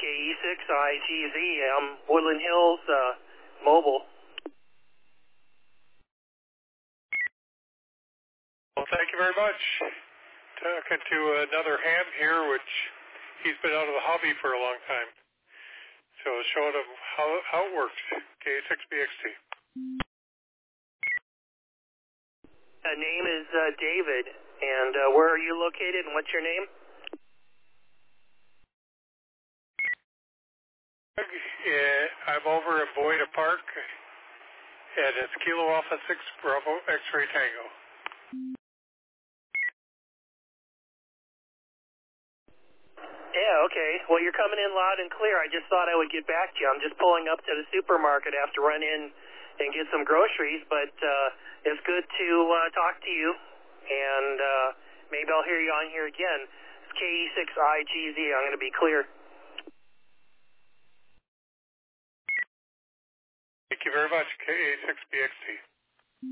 KE6IGZ. I'm Woodland Hills Mobile. Well, thank you very much. Talking to another ham here, which he's been out of the hobby for a long time. So showing him how it works. KE6BXT. Name is David, and where are you located, and what's your name? I'm over at Boyda Park, and it's Kilo Alpha 6 Bravo X-Ray Tango. Yeah, okay. Well, you're coming in loud and clear. I just thought I would get back to you. I'm just pulling up to the supermarket. I have to run in and get some groceries, but it's good to talk to you, and maybe I'll hear you on here again. It's KE6IGZ. I'm going to be clear. Thank you very much, KE6BXT.